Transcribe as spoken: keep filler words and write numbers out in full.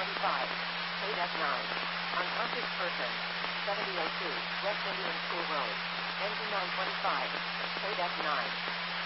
twenty-five. Paid at nine. Unconscious person. seventy oh two. West Indian School Road. Engine nine twenty-five. Paid at nine.